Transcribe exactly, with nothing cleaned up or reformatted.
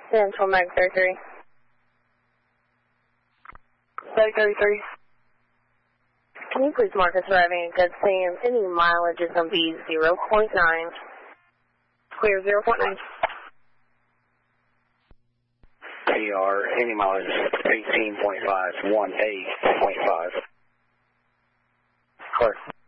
Central Mag thirty-three. Mag thirty-three. Can you please mark us arriving at Good Sam? Any mileage is going to be zero point nine. Clear zero point nine. P R, any mileage eighteen point five, one eight point five. Clear.